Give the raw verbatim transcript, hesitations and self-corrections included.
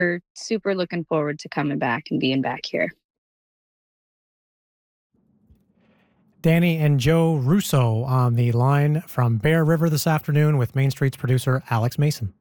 We're super looking forward to coming back and being back here. Danny and Joe Russo on the line from Bear River this afternoon with Main Street's producer, Alex Mason.